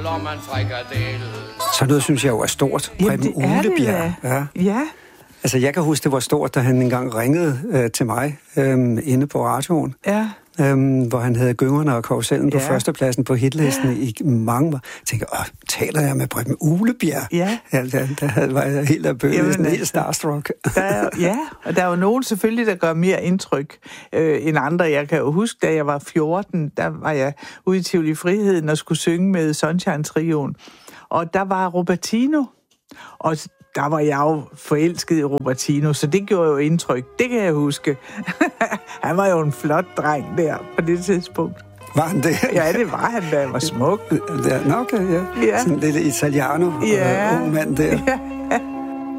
holder man frikadellen. Så noget synes jeg jo er stort. Preben Uglebjerg. Ja. Altså, jeg kan huske, det var stort, da han engang ringede til mig inde på radioen. Ja. Hvor han havde Gyngerne og Karusellen på førstepladsen på hitlisten i mange år. Jeg tænkte, taler jeg med Preben Uglebjerg? Ja. Der var jeg helt af bøget, helt starstruck. Og der er jo nogen selvfølgelig, der gør mere indtryk end andre. Jeg kan jo huske, da jeg var 14, der var jeg ude i Tivoli Friheden og skulle synge med Sunshine-trioen. Og der var Robertino, og der var jeg jo forelsket i Robertino, så det gjorde jo indtryk. Det kan jeg huske. Han var jo en flot dreng der på det tidspunkt. Var han det? Ja, det var han, da han var smuk. Nå, okay, ja. Sådan en lille italiano ung mand der. Ja.